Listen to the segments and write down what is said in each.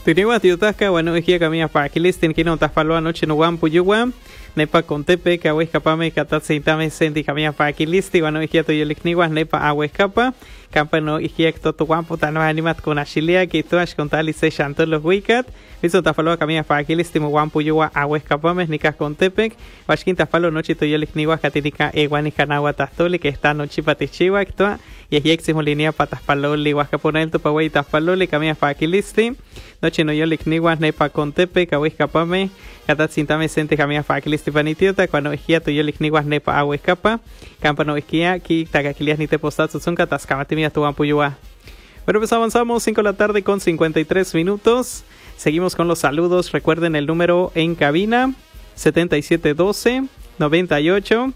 Tiniwa tiutaka wanu hia kamia pa kilistin kino tafalo anoche no wan puyuwa nepa kontepe ka weskapame katatsintame senti kamia pa kilisti wanu hia to yolikniwa nepa aweskapa kampano hia to wan putano animat con achilia que toas contali se chanto los wikat viso tafalo kamia pa kilisti mo wan puyuwa aweskapame nika kontepe washkin tafalo noche to yolikniwa katinika ewani kanawa tastoli que está noche patichiwa toa y hia linea pataspaloli waskaponel to pawai tafaloli kamia pa kilisti noche no yolikniwa nepa kontepe ka weskapame katatsintame senti kamia pa kilisti panitiota cuando hia to yolikniwa nepa aweskapa kampano esquia ki takakilias ni te postatsu sunka taskamati tu ampuyua. Bueno, pues avanzamos 5 de la tarde con 53 minutos. Seguimos con los saludos. Recuerden el número en cabina 7712 98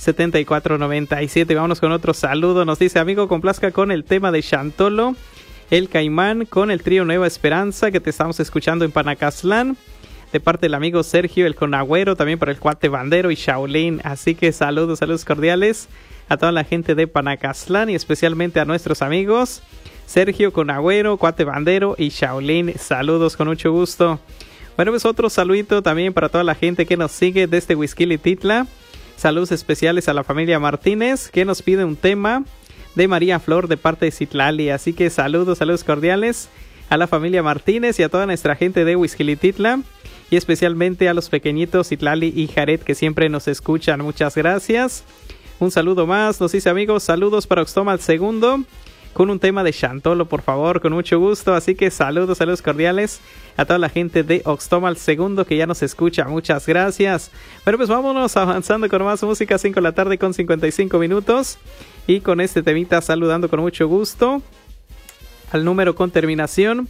7497. Vámonos con otro saludo. Nos dice: amigo, complazca con el tema de Chantolo, el Caimán, con el trío Nueva Esperanza que te estamos escuchando en Panacastlán. De parte del amigo Sergio el Conagüero, también para el Cuate Bandero y Shaolin. Así que saludos cordiales a toda la gente de Panacastlán y especialmente a nuestros amigos Sergio Conagüero, Cuate Bandero y Shaolin. Saludos con mucho gusto. Bueno, pues otro saludito también para toda la gente que nos sigue desde Huixquilititla. Saludos especiales a la familia Martínez que nos pide un tema de María Flor de parte de Citlali. Así que saludos cordiales a la familia Martínez y a toda nuestra gente de Huixquilititla. Y especialmente a los pequeñitos Citlali y Jared que siempre nos escuchan. Muchas gracias. Un saludo más. Nos dice: amigos, saludos para Oxtomal II con un tema de Chantolo, por favor, con mucho gusto. Así que saludos cordiales a toda la gente de Oxtomal II que ya nos escucha. Muchas gracias. Bueno, pues vámonos avanzando con más música. 5 de la tarde con 55 minutos. Y con este temita saludando con mucho gusto al número con terminación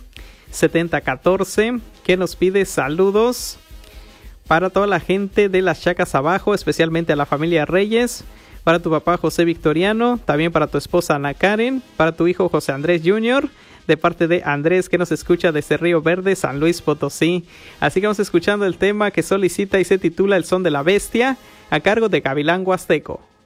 7014 que nos pide saludos para toda la gente de las Chacas Abajo, especialmente a la familia Reyes, para tu papá José Victoriano, también para tu esposa Ana Karen, para tu hijo José Andrés Jr., de parte de Andrés que nos escucha desde Río Verde, San Luis Potosí. Así que vamos escuchando el tema que solicita y se titula El Son de la Bestia, a cargo de Gavilán Huasteco.